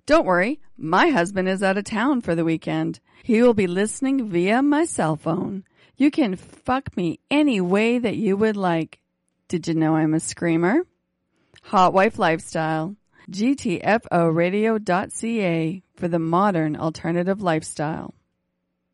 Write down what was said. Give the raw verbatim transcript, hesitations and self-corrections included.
Don't worry, my husband is out of town for the weekend. He will be listening via my cell phone. You can fuck me any way that you would like. Did you know I'm a screamer? Hot Wife Lifestyle. G T F O radio dot C A for the modern alternative lifestyle.